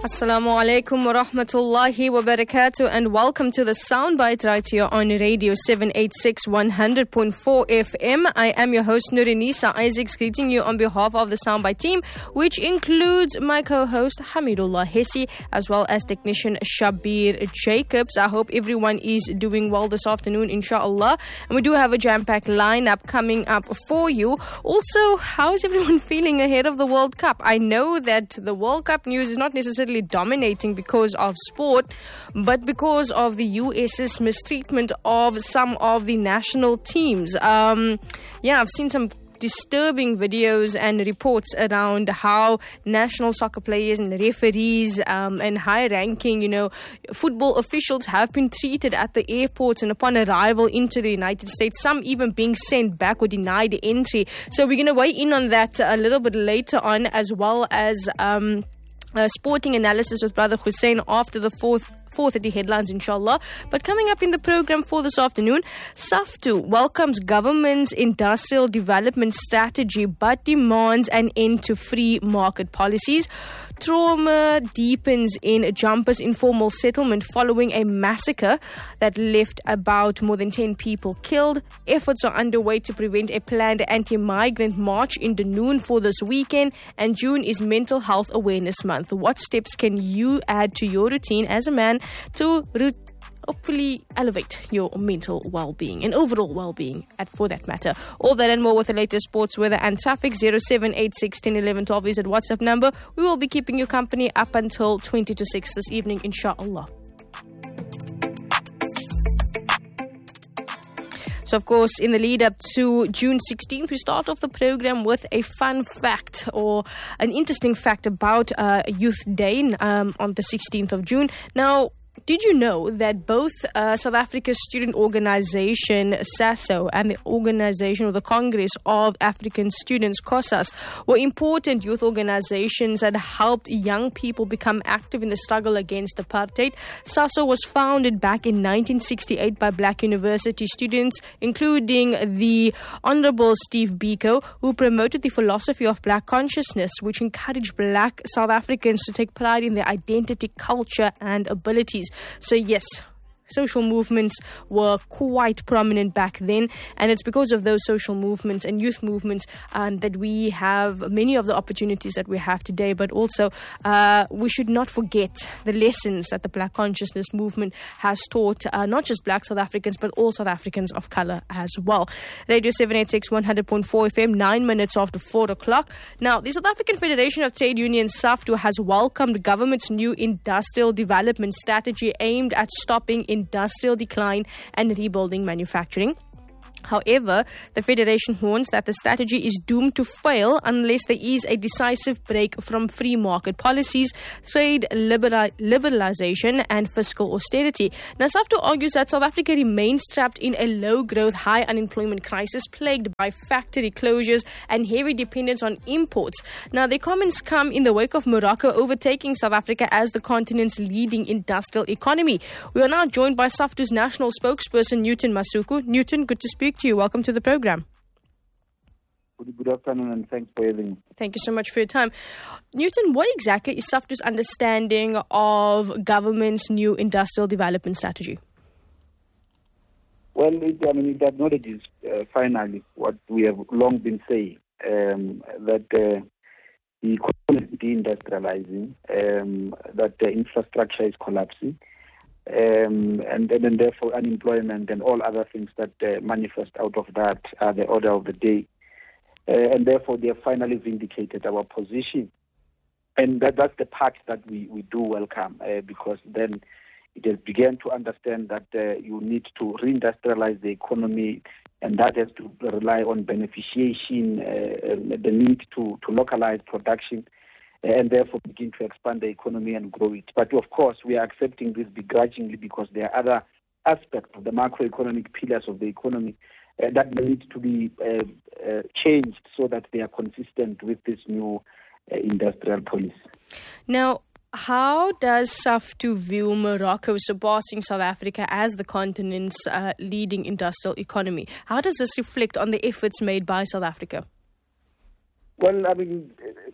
Assalamu alaikum wa rahmatullahi wa barakatuh, and welcome to the Soundbite right here on Radio 786 100.4 FM. I am your host Nurinisa Isaacs, greeting you on behalf of the Soundbite team, which includes my co-host Hamidullah Hessi as well as technician Shabir Jacobs. I hope everyone is doing well this afternoon, inshallah. And we do have a jam-packed lineup coming up for you. Also, how is everyone feeling ahead of the World Cup? I know that the World Cup news is not necessarily dominating because of sport, but because of the US's mistreatment of some of the national teams. I've seen some disturbing videos and reports around how national soccer players and referees and high-ranking, football officials have been treated at the airports and upon arrival into the United States, some even being sent back or denied entry. So we're going to weigh in on that a little bit later on, as well as sporting analysis with Brother Hussein after the 4:30 headlines, inshallah. But coming up in the program for this afternoon, SAFTU welcomes government's industrial development strategy but demands an end to free market policies. Trauma deepens in Jumpers informal settlement following a massacre that left about more than 10 people killed. Efforts are underway to prevent a planned anti-migrant march in Dunoon for this weekend, and June is Mental Health Awareness Month. What steps can you add to your routine as a man to hopefully elevate your mental well-being and overall well-being, for that matter? All that and more with the latest sports, weather and traffic. 0786 10 11 12 is at WhatsApp number. We will be keeping you company up until 20 to 6 this evening, inshallah. So, of course, in the lead up to June 16th, we start off the program with a fun fact or an interesting fact about Youth Day on the 16th of June. Now, did you know that both South Africa's student organization, SASO, and the organization or the Congress of African Students, COSAS, were important youth organizations that helped young people become active in the struggle against apartheid? SASO was founded back in 1968 by Black university students, including the Honorable Steve Biko, who promoted the philosophy of Black consciousness, which encouraged Black South Africans to take pride in their identity, culture, and abilities. So yes, social movements were quite prominent back then, and it's because of those social movements and youth movements that we have many of the opportunities that we have today. But also, we should not forget the lessons that the Black consciousness movement has taught not just Black South Africans, but all South Africans of colour as well. Radio 786 100.4 FM, 9 minutes after 4 o'clock. Now, the South African Federation of Trade Unions, SAFTU, has welcomed the government's new industrial development strategy aimed at stopping industrial decline and rebuilding manufacturing. However, the Federation warns that the strategy is doomed to fail unless there is a decisive break from free market policies, trade liberalization, and fiscal austerity. Now, SAFTU argues that South Africa remains trapped in a low-growth, high unemployment crisis plagued by factory closures and heavy dependence on imports. Now, the comments come in the wake of Morocco overtaking South Africa as the continent's leading industrial economy. We are now joined by SAFTU's national spokesperson, Newton Masuku. Newton, good to speak to you. Welcome to the program. Good afternoon, and thanks for having me. Thank you so much for your time. Newton, what exactly is SAFTU's understanding of government's new industrial development strategy? Well, it acknowledges finally what we have long been saying, that the economy is deindustrializing, that the infrastructure is collapsing, and therefore unemployment and all other things that manifest out of that are the order of the day. And therefore they have finally vindicated our position. And that's the part that we do welcome, because then it has begun to understand that you need to reindustrialize the economy, and that has to rely on beneficiation, the need to localize production, and therefore begin to expand the economy and grow it. But of course, we are accepting this begrudgingly because there are other aspects of the macroeconomic pillars of the economy that need to be changed so that they are consistent with this new industrial policy. Now, how does SAFTU view Morocco surpassing South Africa as the continent's leading industrial economy? How does this reflect on the efforts made by South Africa? Well, I mean,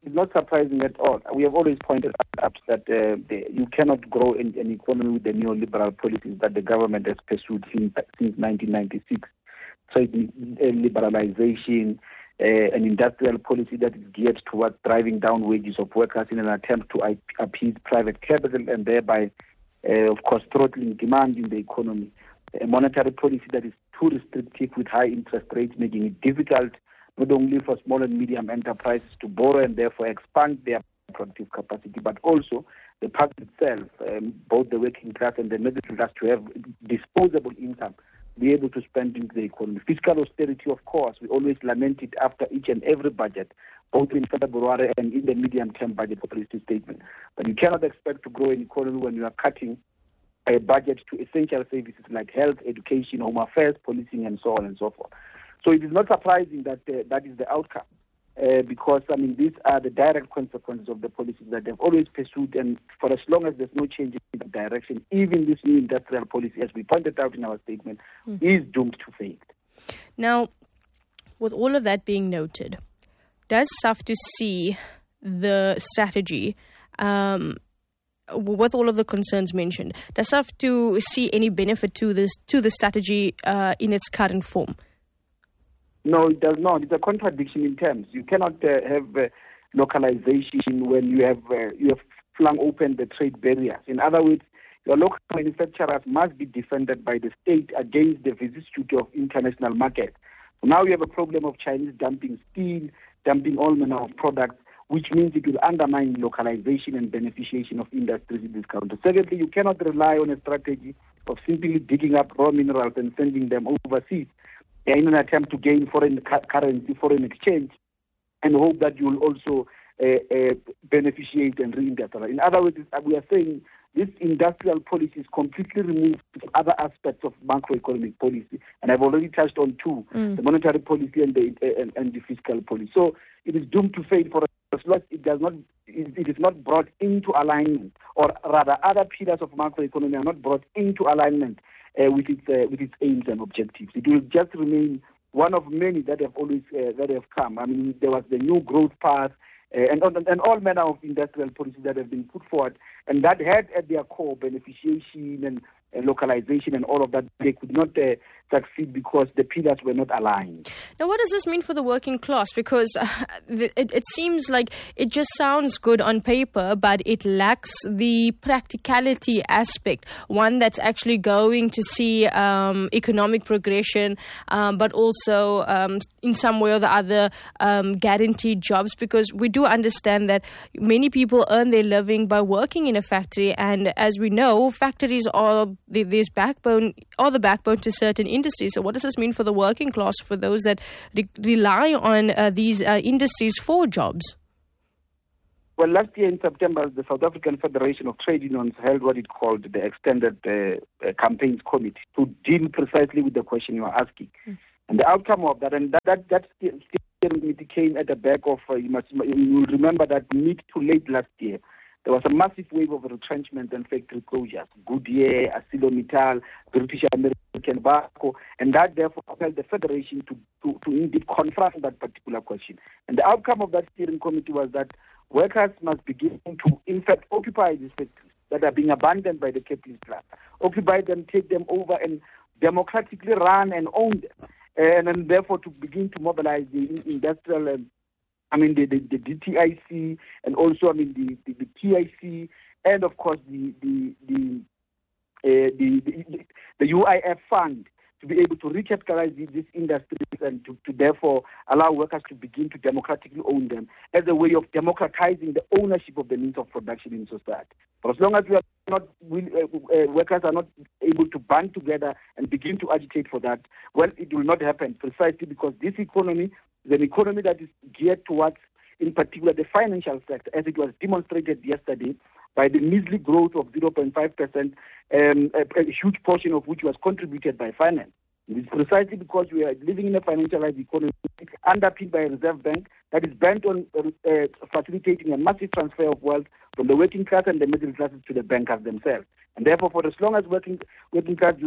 it's not surprising at all. We have always pointed out that you cannot grow in an economy with the neoliberal policies that the government has pursued since 1996. So liberalization, an industrial policy that is geared towards driving down wages of workers in an attempt to appease private capital and thereby, of course, throttling demand in the economy. A monetary policy that is too restrictive with high interest rates, making it difficult not only for small and medium enterprises to borrow and therefore expand their productive capacity, but also the public itself, both the working class and the middle class, to have disposable income, be able to spend into the economy. Fiscal austerity, of course, we always lament it after each and every budget, both in February and in the medium-term budget policy statement. But you cannot expect to grow an economy when you are cutting a budget to essential services like health, education, home affairs, policing, and so on and so forth. So it is not surprising that that is the outcome, because, these are the direct consequences of the policies that they've always pursued, and for as long as there's no change in the direction, even this new industrial policy, as we pointed out in our statement, is doomed to fail. Now, with all of that being noted, does SAFTU see the strategy, with all of the concerns mentioned, does SAFTU see any benefit to the strategy in its current form? No, it does not. It's a contradiction in terms. You cannot have localization when you have flung open the trade barriers. In other words, your local manufacturers must be defended by the state against the vicissitude of international markets. So now you have a problem of Chinese dumping steel, dumping all manner of products, which means it will undermine localization and beneficiation of industries in this country. Secondly, you cannot rely on a strategy of simply digging up raw minerals and sending them overseas in an attempt to gain foreign currency, foreign exchange, and hope that you will also beneficiate and reindustrialize. In other words, we are saying this industrial policy is completely removed from other aspects of macroeconomic policy, and I've already touched on two, the monetary policy and the fiscal policy. So it is doomed to fail for as long as it is not brought into alignment, or rather other pillars of macroeconomy are not brought into alignment with its aims and objectives. It will just remain one of many that have always that have come. There was the new growth path and all manner of industrial policies that have been put forward, and that had at their core beneficiation and localization and all of that. They could not succeed because the pillars were not aligned. Now, what does this mean for the working class? Because it seems like it just sounds good on paper, but it lacks the practicality aspect, one that's actually going to see economic progression, but also in some way or the other guaranteed jobs, because we do understand that many people earn their living by working in a factory, and as we know, factories are the backbone to certain industries. So what does this mean for the working class, for those that rely on these industries for jobs? Well, last year in September, the South African Federation of Trade Unions held what it called the Extended Campaigns Committee to deal precisely with the question you are asking. And the outcome of that, and that steering committee came at the back of, you will remember that mid to late last year, there was a massive wave of retrenchment and factory closures. Goodyear, ArcelorMittal, British American Barco, and that therefore compelled the Federation to indeed confront that particular question. And the outcome of that steering committee was that workers must begin to, in fact, occupy these factories that are being abandoned by the capitalist class, occupy them, take them over, and democratically run and own them. And then therefore to begin to mobilize the industrial the DTIC, and also the PIC, and of course the UIF fund, to be able to recapitalize these industries and to therefore allow workers to begin to democratically own them as a way of democratizing the ownership of the means of production in society. For as long as we are not, workers are not able to band together and begin to agitate for that, well, it will not happen, precisely because this economy is an economy that is geared towards, in particular, the financial sector, as it was demonstrated yesterday by the measly growth of 0.5%, a huge portion of which was contributed by finance. It is precisely because we are living in a financialized economy underpinned by a reserve bank that is bent on facilitating a massive transfer of wealth from the working class and the middle classes to the bankers themselves. And therefore, for as long as working class do not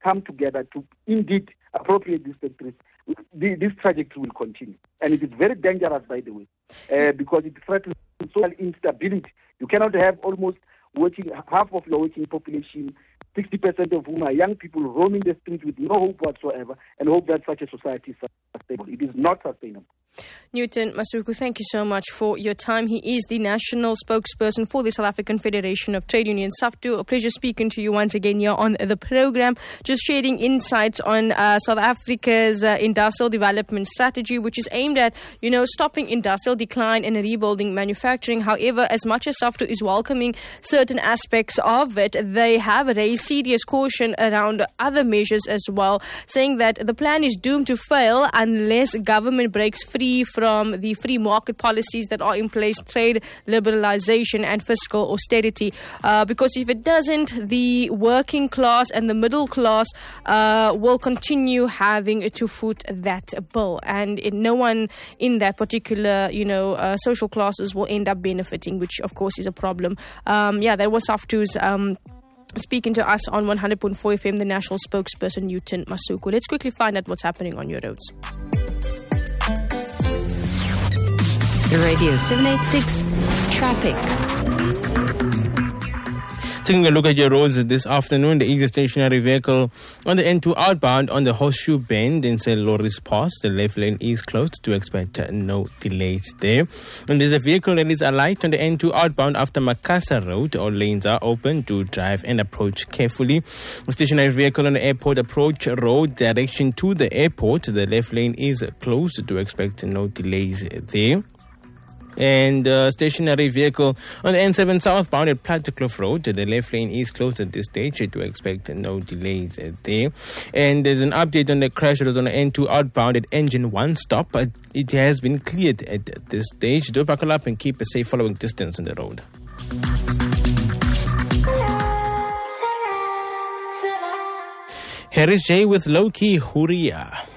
come together to indeed appropriate these factories, this trajectory will continue. And it is very dangerous, by the way, because it threatens social instability. You cannot have almost half of your working population, 60% of whom are young people, roaming the streets with no hope whatsoever, and hope that such a society is sustainable. It is not sustainable. Newton Masuku, thank you so much for your time. He is the national spokesperson for the South African Federation of Trade Unions, SAFTU. A pleasure speaking to you once again here on the program. Just sharing insights on South Africa's industrial development strategy, which is aimed at, stopping industrial decline and rebuilding manufacturing. However, as much as SAFTU is welcoming certain aspects of it, they have raised serious caution around other measures as well, saying that the plan is doomed to fail unless government breaks free from the free market policies that are in place, trade liberalization and fiscal austerity. Because if it doesn't, the working class and the middle class will continue having to foot that bill. And no one in that particular, social classes will end up benefiting, which of course is a problem. That was SAFTU's speaking to us on 100.4 FM, the national spokesperson, Newton Masuku. Let's quickly find out what's happening on your roads. Radio 786 Traffic. Taking a look at your roads this afternoon, the Easy stationary vehicle on the N2 outbound on the Horseshoe Bend in St. Loris Pass. The left lane is closed, to expect no delays there. And there's a vehicle that is alight on the N2 outbound after Makassar Road. All lanes are open to drive and approach carefully. A stationary vehicle on the Airport Approach Road, direction to the airport. The left lane is closed, to expect no delays there. And stationary vehicle on the N7 southbound at Plattekloof Road. The left lane is closed at this stage, to expect no delays there. And there's an update on the crash that was on the N2 outbound at Engine 1 stop. But it has been cleared at this stage. Do buckle up and keep a safe following distance on the road. Here is Jay with Low Key Huria.